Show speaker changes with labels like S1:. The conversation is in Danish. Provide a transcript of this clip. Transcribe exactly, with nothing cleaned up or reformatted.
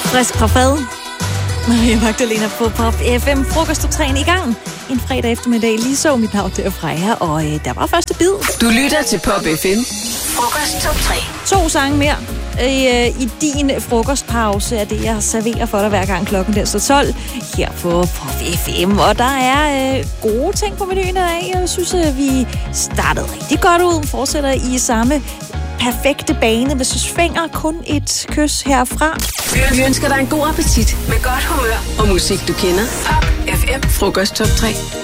S1: Frisk fra fad. Maria Magdalena på Pop F M. Frokostoptræen i gang. En fredag eftermiddag lige så. Mit navn der Freja, og øh, der var første bid.
S2: Du lytter til Pop F M. Frokost top tre.
S1: To sange mere øh, i din frokostpause er det, jeg serverer for dig hver gang klokken der står tolv her på Pop F M. Og der er øh, gode ting på menuen af. Jeg synes, at vi startede rigtig godt ud. Fortsætter i samme perfekte bane. Hvis du svinger kun et kys herfra.
S2: Vi ønsker dig en god appetit med godt humør og musik, du kender. Pop F M Frokost top tre.